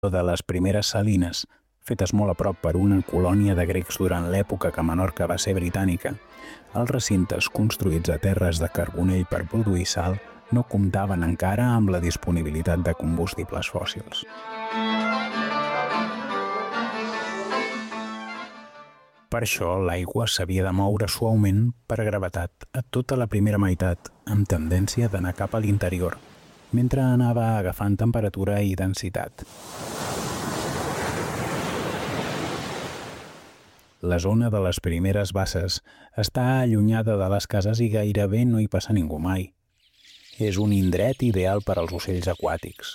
de les primeres salines, fetes molt a prop per una colònia de grecs durant l'època que Menorca va ser britànica, els recintes construïts a terres de carbonell per produir sal no comptaven encara amb la disponibilitat de combustibles fòssils. Per això, l'aigua s'havia de moure suaument per gravetat a tota la primera meitat, amb tendència d'anar cap a l'interior, mentre anava agafant temperatura i densitat. La zona de les primeres basses està allunyada de les cases i gairebé no hi passa ningú mai. És un indret ideal per als ocells aquàtics.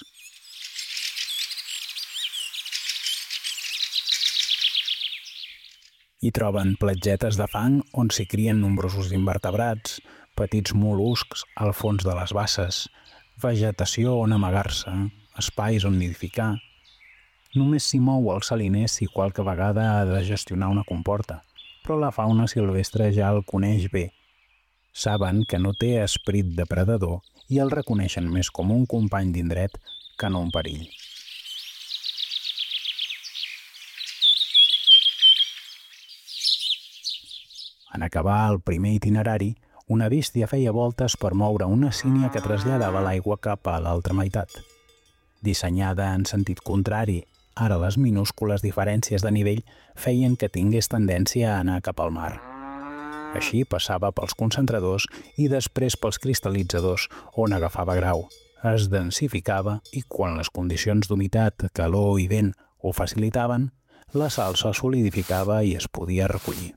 Hi troben platgetes de fang on s'hi crien nombrosos invertebrats, petits mol·luscs al fons de les basses, vegetació on amagar-se, espais on nidificar. Només s'hi mou el saliner si qualque vegada ha de gestionar una comporta, però la fauna silvestre ja el coneix bé. Saben que no té esperit depredador i el reconeixen més com un company d'indret que no un perill. En acabar el primer itinerari, una bèstia feia voltes per moure una sínia que traslladava l'aigua cap a l'altra meitat. Dissenyada en sentit contrari, ara les minúscules diferències de nivell feien que tingués tendència a anar cap al mar. Així passava pels concentradors i després pels cristal·litzadors, on agafava grau, es densificava i quan les condicions d'humitat, calor i vent ho facilitaven, la sal se solidificava i es podia recollir.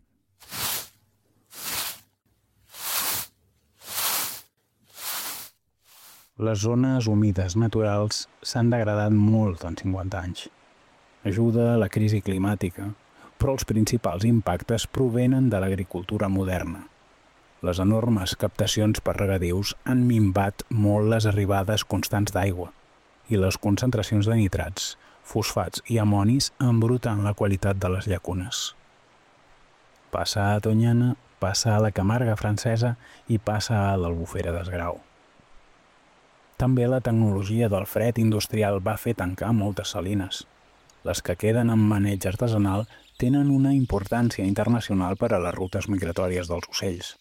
Les zones humides naturals s'han degradat molt en 50 anys. Ajuda la crisi climàtica, però els principals impactes provenen de l'agricultura moderna. Les enormes captacions per regadius han minvat molt les arribades constants d'aigua i les concentracions de nitrats, fosfats i amonis embruten la qualitat de les llacunes. Passa a Tonyana, passa a la Camarga francesa i passa a l'Albufera d'Esgrau. També la tecnologia del fred industrial va fer tancar moltes salines. Les que queden en maneig artesanal tenen una importància internacional per a les rutes migratòries dels ocells.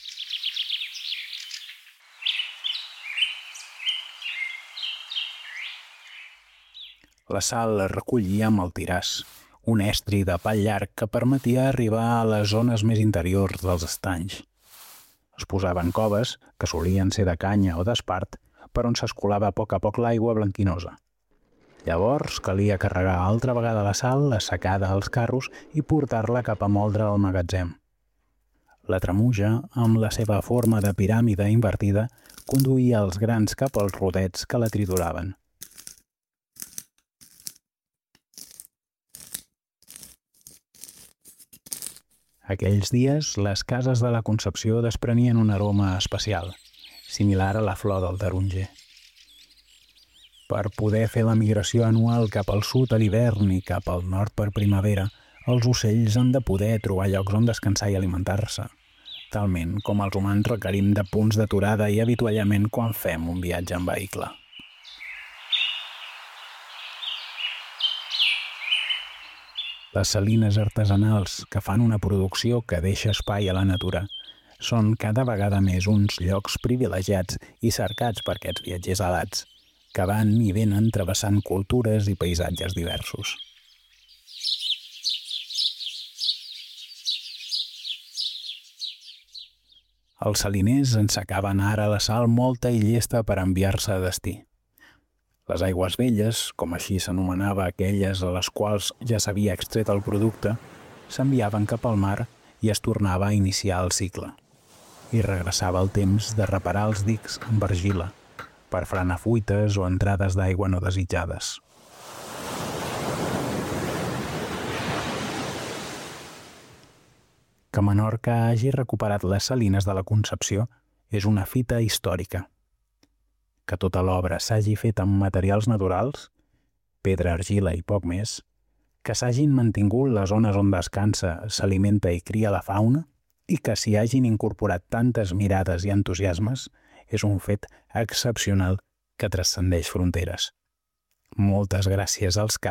La sal es recollia amb el tiràs, un estri de pal llarg que permetia arribar a les zones més interiors dels estanys. Es posaven coves, que solien ser de canya o d'espart, per on s'escolava a poc l'aigua blanquinosa. Llavors calia carregar altra vegada la sal assecada als carros i portar-la cap a moldre al magatzem. La tremuja, amb la seva forma de piràmide invertida, conduïa els grans cap als rodets que la trituraven. Aquells dies, les cases de la Concepció desprenien un aroma especial, similar a la flor del taronger. Per poder fer la migració anual cap al sud a l'hivern i cap al nord per primavera, els ocells han de poder trobar llocs on descansar i alimentar-se, talment com els humans requerim de punts d'aturada i avituallament quan fem un viatge en vehicle. Les salines artesanals, que fan una producció que deixa espai a la natura, són cada vegada més uns llocs privilegiats i cercats per aquests viatgers alats, que van i venen travessant cultures i paisatges diversos. Els saliners ensecaven ara la sal molta i llesta per enviar-se a destí. Les aigües velles, com així s'anomenava aquelles a les quals ja s'havia extret el producte, s'enviaven cap al mar i es tornava a iniciar el cicle. I regressava el temps de reparar els dics amb argila, per frenar fuites o entrades d'aigua no desitjades. Que Menorca hagi recuperat les salines de la Concepció és una fita històrica. Que tota l'obra s'hagi fet amb materials naturals, pedra, argila i poc més, que s'hagin mantingut les zones on descansa, s'alimenta i cria la fauna, i que s'hi hagin incorporat tantes mirades i entusiasmes és un fet excepcional que transcendeix fronteres. Moltes gràcies als